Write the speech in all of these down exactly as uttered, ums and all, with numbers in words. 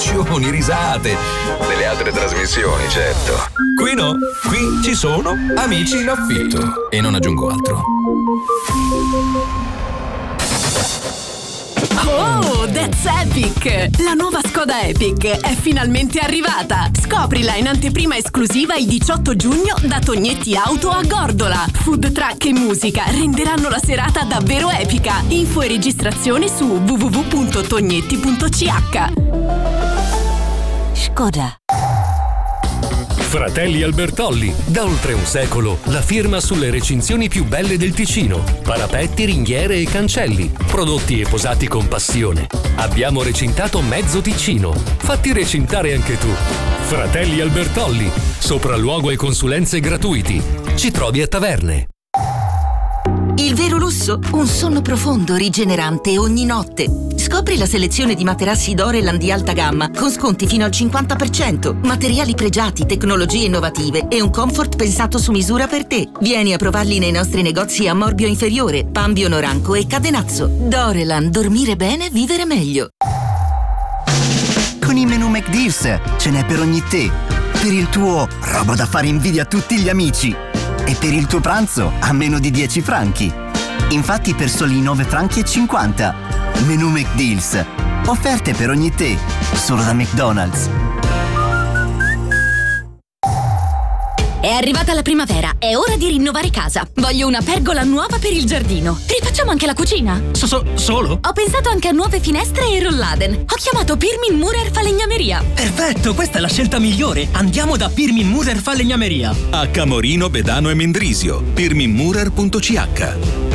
emozioni, risate. Delle altre trasmissioni, certo. Qui no, qui ci sono Amici in affitto. E non aggiungo altro. Oh, that's epic! La nuova Skoda Epic è finalmente arrivata! Scoprila in anteprima esclusiva il diciotto giugno da Tognetti Auto a Gordola. Food truck e musica renderanno la serata davvero epica. Info e registrazione su w w w punto tognetti punto c h. Skoda. Fratelli Albertolli, da oltre un secolo, la firma sulle recinzioni più belle del Ticino. Parapetti, ringhiere e cancelli, prodotti e posati con passione. Abbiamo recintato mezzo Ticino. Fatti recintare anche tu. Fratelli Albertolli, sopralluogo e consulenze gratuiti. Ci trovi a Taverne. Il vero lusso? Un sonno profondo, rigenerante ogni notte. Scopri la selezione di materassi Doreland di alta gamma con sconti fino al cinquanta per cento, materiali pregiati, tecnologie innovative e un comfort pensato su misura per te. Vieni a provarli nei nostri negozi a Morbio Inferiore, Pambio Noranco e Cadenazzo. Doreland, dormire bene, vivere meglio. Con i menù McDeals ce n'è per ogni te. Per il tuo roba da fare invidia a tutti gli amici. E per il tuo pranzo a meno di dieci franchi. Infatti per soli nove franchi e cinquanta. Menù McDeals. Offerte per ogni te. Solo da McDonald's. È arrivata la primavera, è ora di rinnovare casa. Voglio una pergola nuova per il giardino. Rifacciamo anche la cucina. So, so, solo? Ho pensato anche a nuove finestre e rolladen. Ho chiamato Pirmin Murer Falegnameria. Perfetto, questa è la scelta migliore. Andiamo da Pirmin Murer Falegnameria. A Camorino, Bedano e Mendrisio. pirmin murer punto c h.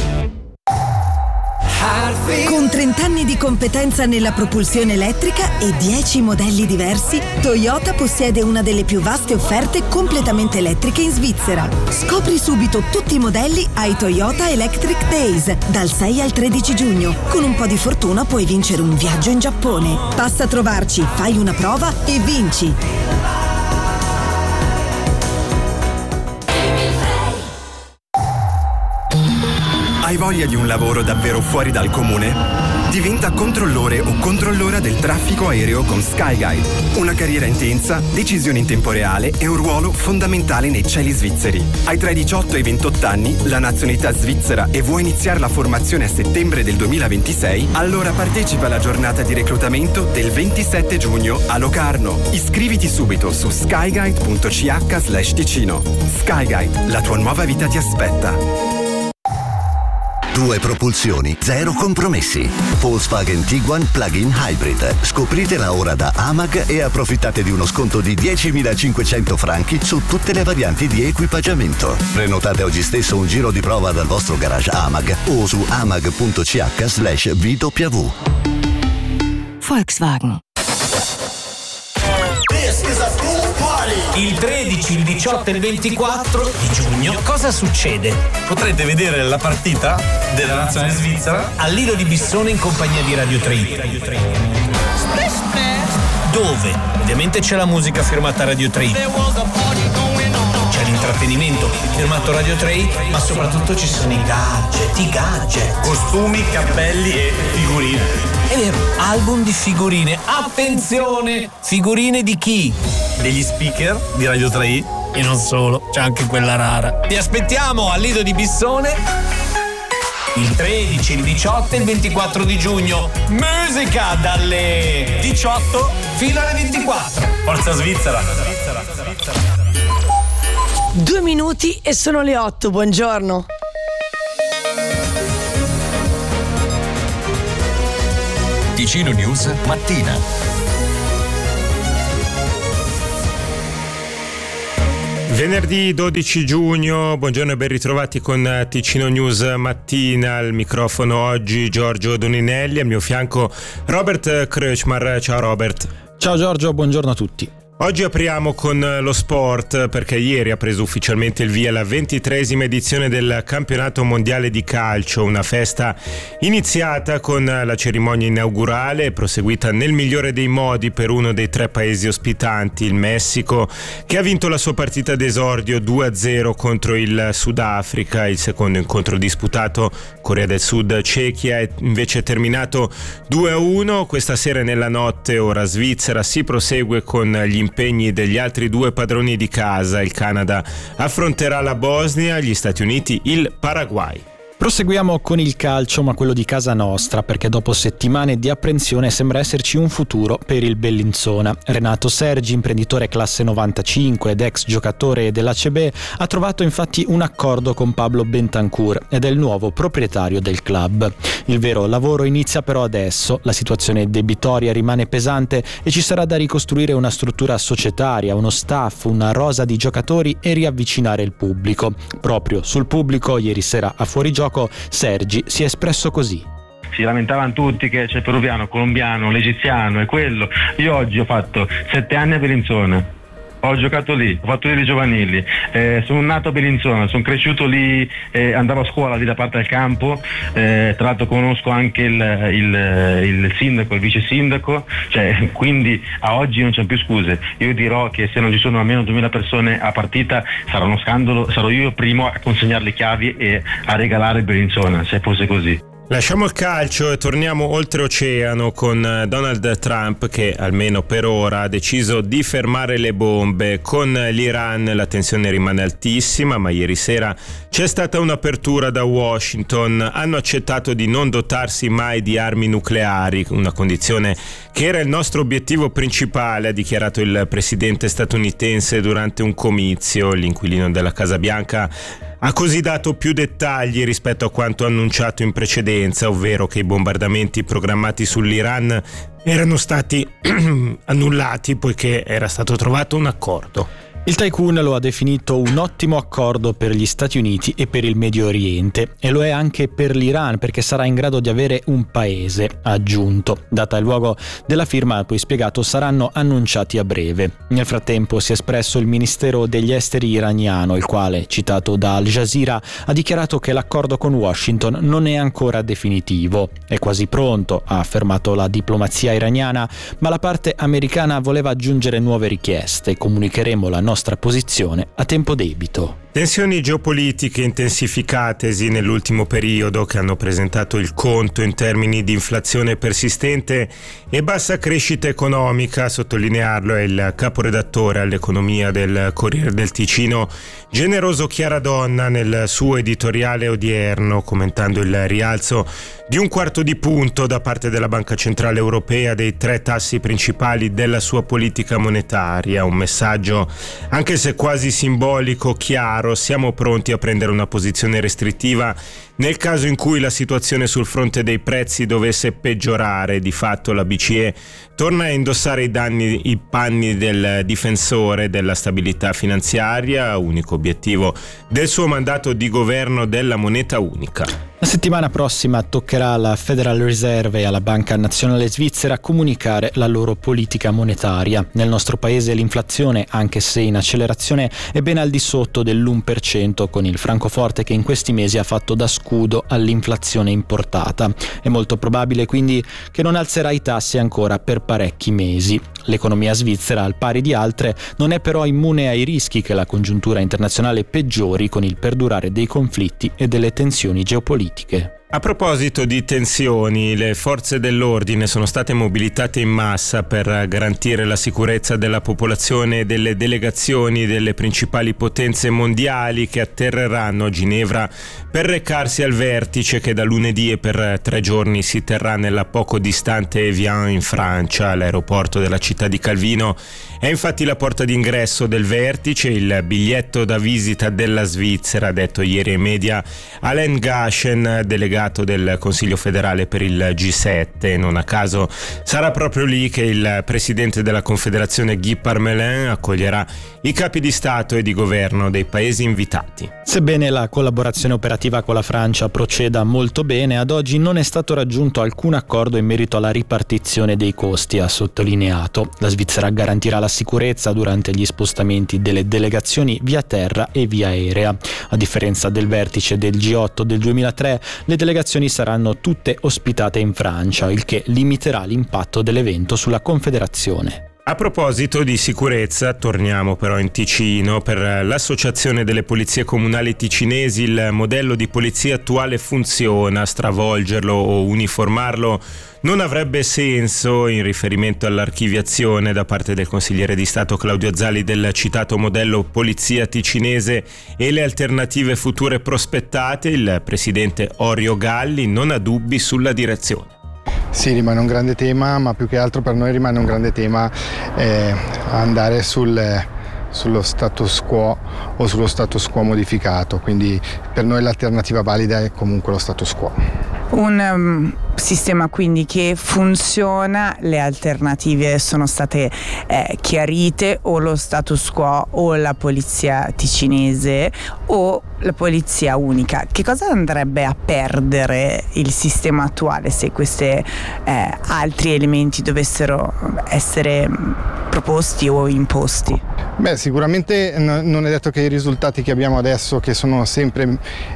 Con trenta anni di competenza nella propulsione elettrica e dieci modelli diversi, Toyota possiede una delle più vaste offerte completamente elettriche in Svizzera. Scopri subito tutti i modelli ai Toyota Electric Days, dal sei al tredici giugno. Con un po' di fortuna puoi vincere un viaggio in Giappone. Passa a trovarci, fai una prova e vinci. Hai voglia di un lavoro davvero fuori dal comune? Diventa controllore o controllora del traffico aereo con Skyguide. Una carriera intensa, decisioni in tempo reale e un ruolo fondamentale nei cieli svizzeri. Hai tra i diciotto e i ventotto anni, la nazionalità svizzera e vuoi iniziare la formazione a settembre del duemilaventisei? Allora partecipa alla giornata di reclutamento del ventisette giugno a Locarno. Iscriviti subito su skyguide punto c h slash Ticino. Skyguide, la tua nuova vita ti aspetta. Due propulsioni, zero compromessi. Volkswagen Tiguan Plug-in Hybrid. Scopritela ora da Amag e approfittate di uno sconto di diecimilacinquecento franchi su tutte le varianti di equipaggiamento. Prenotate oggi stesso un giro di prova dal vostro garage Amag o su amag punto c h slash v w. Volkswagen. Il tredici, il diciotto e il ventiquattro di giugno cosa succede? Potrete vedere la partita della nazionale svizzera al Lido di Bissone in compagnia di Radio tre i. Dove? Ovviamente c'è la musica firmata Radio tre i. C'è l'intrattenimento firmato Radio tre i, ma soprattutto ci sono i gadget, i gadget. Costumi, cappelli e figurine. È vero, album di figurine. Attenzione! Figurine di chi? Degli speaker di Radio tre i. E non solo, c'è anche quella rara. Vi aspettiamo al Lido di Bissone il tredici, il diciotto e il ventiquattro di giugno. Musica dalle diciotto fino alle ventiquattro. Forza Svizzera. Due minuti e sono le otto, buongiorno. Ticino News mattina. Venerdì dodici giugno, buongiorno e ben ritrovati con Ticino News mattina. Al microfono oggi Giorgio Doninelli, al mio fianco Robert Kreutzmar. Ciao Robert. Ciao Giorgio, buongiorno a tutti. Oggi apriamo con lo sport perché ieri ha preso ufficialmente il via la ventitreesima edizione del campionato mondiale di calcio, una festa iniziata con la cerimonia inaugurale e proseguita nel migliore dei modi per uno dei tre paesi ospitanti, il Messico, che ha vinto la sua partita d'esordio due a zero contro il Sudafrica. Il secondo incontro disputato, Corea del Sud-Cechia, è invece terminato due a uno. Questa sera nella notte, ora Svizzera, si prosegue con gli impegni degli altri due padroni di casa. Il Canada affronterà la Bosnia, gli Stati Uniti il Paraguay. Proseguiamo con il calcio, ma quello di casa nostra, perché dopo settimane di apprensione sembra esserci un futuro per il Bellinzona. Renato Sergi, imprenditore classe novantacinque ed ex giocatore dell'A C B, ha trovato infatti un accordo con Pablo Bentancur ed è il nuovo proprietario del club. Il vero lavoro inizia però adesso, la situazione debitoria rimane pesante e ci sarà da ricostruire una struttura societaria, uno staff, una rosa di giocatori e riavvicinare il pubblico. Proprio sul pubblico, ieri sera a Fuorigioco, Sergi si è espresso così. Si lamentavano tutti che c'è peruviano, colombiano, l'egiziano e quello. Io oggi ho fatto sette anni a Bellinzona, ho giocato lì, ho fatto lì le giovanili, eh, sono nato a Bellinzona, sono cresciuto lì, eh, andavo a scuola lì da parte del campo, eh, tra l'altro conosco anche il, il, il sindaco, il vice sindaco, cioè, quindi a oggi non c'è più scuse. Io dirò che se non ci sono almeno duemila persone a partita sarà uno scandalo, sarò io il primo a consegnare le chiavi e a regalare Bellinzona, se fosse così. Lasciamo il calcio e torniamo oltreoceano con Donald Trump che almeno per ora ha deciso di fermare le bombe. Con l'Iran la tensione rimane altissima, ma ieri sera c'è stata un'apertura da Washington. Hanno accettato di non dotarsi mai di armi nucleari, una condizione che era il nostro obiettivo principale, ha dichiarato il presidente statunitense durante un comizio. L'inquilino della Casa Bianca ha così dato più dettagli rispetto a quanto annunciato in precedenza, ovvero che i bombardamenti programmati sull'Iran erano stati annullati poiché era stato trovato un accordo. Il tycoon lo ha definito un ottimo accordo per gli Stati Uniti e per il Medio Oriente e lo è anche per l'Iran perché sarà in grado di avere un paese, ha aggiunto. Data il luogo della firma, ha poi spiegato, saranno annunciati a breve. Nel frattempo si è espresso il Ministero degli Esteri iraniano, il quale, citato da Al Jazeera, ha dichiarato che l'accordo con Washington non è ancora definitivo. È quasi pronto, ha affermato la diplomazia iraniana, ma la parte americana voleva aggiungere nuove richieste. Comunicheremo la nostra posizione a tempo debito. Tensioni geopolitiche intensificatesi nell'ultimo periodo che hanno presentato il conto in termini di inflazione persistente e bassa crescita economica. A sottolinearlo è il caporedattore all'economia del Corriere del Ticino, Generoso Chiaradonna, nel suo editoriale odierno, commentando il rialzo di un quarto di punto da parte della Banca Centrale Europea dei tre tassi principali della sua politica monetaria. Un messaggio, anche se quasi simbolico, chiaro: siamo pronti a prendere una posizione restrittiva nel caso in cui la situazione sul fronte dei prezzi dovesse peggiorare. Di fatto la B C E torna a indossare i, danni, i panni del difensore della stabilità finanziaria, unico obiettivo del suo mandato di governo della moneta unica. La settimana prossima toccherà alla Federal Reserve e alla Banca Nazionale Svizzera comunicare la loro politica monetaria. Nel nostro paese l'inflazione, anche se in accelerazione, è ben al di sotto dell'uno per cento, con il francoforte che in questi mesi ha fatto da scudo all'inflazione importata. È molto probabile quindi che non alzerà i tassi ancora per parecchi mesi. L'economia svizzera, al pari di altre, non è però immune ai rischi che la congiuntura internazionale peggiori con il perdurare dei conflitti e delle tensioni geopolitiche. A proposito di tensioni, le forze dell'ordine sono state mobilitate in massa per garantire la sicurezza della popolazione e delle delegazioni delle principali potenze mondiali che atterreranno a Ginevra per recarsi al vertice che da lunedì e per tre giorni si terrà nella poco distante Evian in Francia. L'aeroporto della città di Calvino è infatti la porta d'ingresso del vertice. Il biglietto da visita della Svizzera, detto ieri ai media Alain Gaschen, delegato delegato del Consiglio federale per il G sette. Non a caso sarà proprio lì che il presidente della Confederazione Guy Parmelin accoglierà i capi di Stato e di governo dei paesi invitati. Sebbene la collaborazione operativa con la Francia proceda molto bene, ad oggi non è stato raggiunto alcun accordo in merito alla ripartizione dei costi, ha sottolineato. La Svizzera garantirà la sicurezza durante gli spostamenti delle delegazioni via terra e via aerea. A differenza del vertice del G otto del duemilatré, le delegazioni saranno tutte ospitate in Francia, il che limiterà l'impatto dell'evento sulla Confederazione. A proposito di sicurezza, torniamo però in Ticino. Per l'Associazione delle Polizie Comunali Ticinesi il modello di polizia attuale funziona, stravolgerlo o uniformarlo non avrebbe senso. In riferimento all'archiviazione da parte del consigliere di Stato Claudio Zali del citato modello polizia ticinese e le alternative future prospettate, il presidente Orio Galli non ha dubbi sulla direzione. Sì, rimane un grande tema, ma più che altro per noi rimane un grande tema eh, andare sul, sullo status quo o sullo status quo modificato, quindi per noi l'alternativa valida è comunque lo status quo. Un um, sistema quindi che funziona, le alternative sono state eh, chiarite, o lo status quo o la polizia ticinese o la polizia unica. Che cosa andrebbe a perdere il sistema attuale se questi eh, altri elementi dovessero essere proposti o imposti? Beh, sicuramente no, non è detto che i risultati che abbiamo adesso, che sono sempre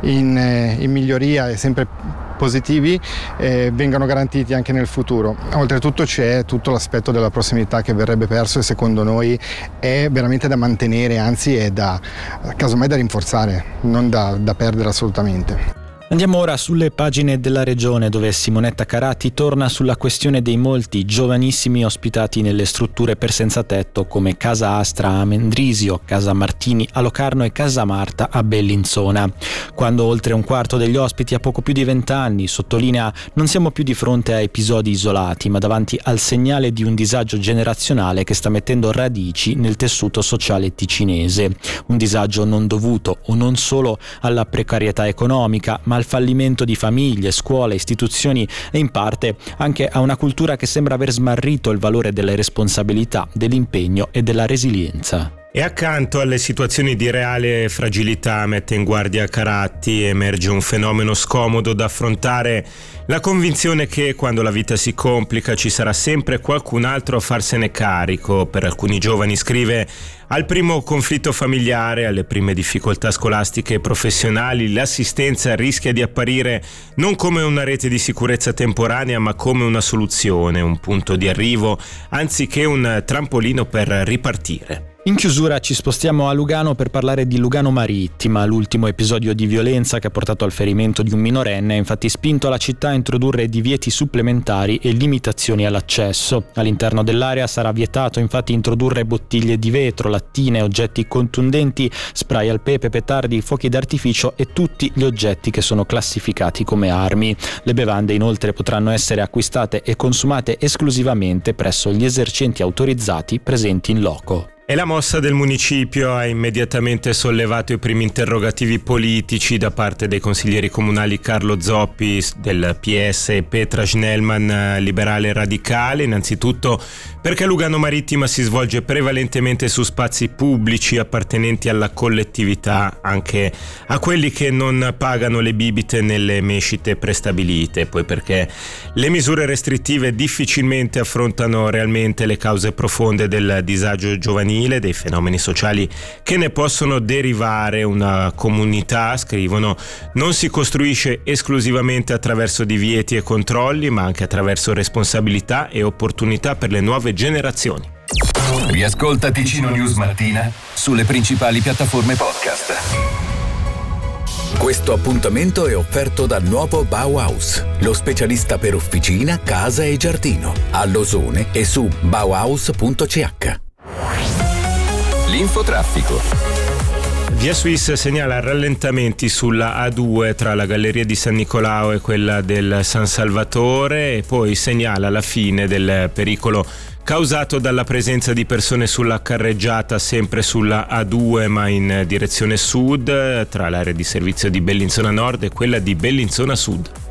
in, in miglioria e sempre positivi, eh, vengano garantiti anche nel futuro. Oltretutto c'è tutto l'aspetto della prossimità che verrebbe perso e secondo noi è veramente da mantenere, anzi è da casomai da rinforzare, non da, da perdere assolutamente. Andiamo ora sulle pagine della regione, dove Simonetta Carati torna sulla questione dei molti giovanissimi ospitati nelle strutture per senza tetto come Casa Astra a Mendrisio, Casa Martini a Locarno e Casa Marta a Bellinzona. Quando oltre un quarto degli ospiti ha poco più di vent'anni, sottolinea, non siamo più di fronte a episodi isolati, ma davanti al segnale di un disagio generazionale che sta mettendo radici nel tessuto sociale ticinese. Un disagio non dovuto o non solo alla precarietà economica, ma al fallimento di famiglie, scuole, istituzioni e in parte anche a una cultura che sembra aver smarrito il valore delle responsabilità, dell'impegno e della resilienza. E accanto alle situazioni di reale fragilità, mette in guardia Carati, emerge un fenomeno scomodo da affrontare: la convinzione che quando la vita si complica ci sarà sempre qualcun altro a farsene carico. Per alcuni giovani, scrive, al primo conflitto familiare, alle prime difficoltà scolastiche e professionali, l'assistenza rischia di apparire non come una rete di sicurezza temporanea, ma come una soluzione, un punto di arrivo, anziché un trampolino per ripartire. In chiusura ci spostiamo a Lugano per parlare di Lugano Marittima. L'ultimo episodio di violenza che ha portato al ferimento di un minorenne ha infatti spinto la città a introdurre divieti supplementari e limitazioni all'accesso. All'interno dell'area sarà vietato infatti introdurre bottiglie di vetro, lattine, oggetti contundenti, spray al pepe, petardi, fuochi d'artificio e tutti gli oggetti che sono classificati come armi. Le bevande inoltre potranno essere acquistate e consumate esclusivamente presso gli esercenti autorizzati presenti in loco. E la mossa del municipio ha immediatamente sollevato i primi interrogativi politici da parte dei consiglieri comunali Carlo Zoppi del P S e Petra Schnellman, liberale radicale. Innanzitutto perché Lugano Marittima si svolge prevalentemente su spazi pubblici appartenenti alla collettività, anche a quelli che non pagano le bibite nelle mescite prestabilite. Poi perché le misure restrittive difficilmente affrontano realmente le cause profonde del disagio giovanile, dei fenomeni sociali che ne possono derivare. Una comunità, scrivono, non si costruisce esclusivamente attraverso divieti e controlli, ma anche attraverso responsabilità e opportunità per le nuove generazioni. Riascolta Ticino News Mattina sulle principali piattaforme podcast. Questo appuntamento è offerto dal nuovo Bauhaus, lo specialista per officina, casa e giardino, a Losone e su bauhaus punto c h. L'infotraffico. Via Suisse segnala rallentamenti sulla A due tra la Galleria di San Nicolao e quella del San Salvatore, e poi segnala la fine del pericolo causato dalla presenza di persone sulla carreggiata sempre sulla A due ma in direzione sud tra l'area di servizio di Bellinzona Nord e quella di Bellinzona Sud.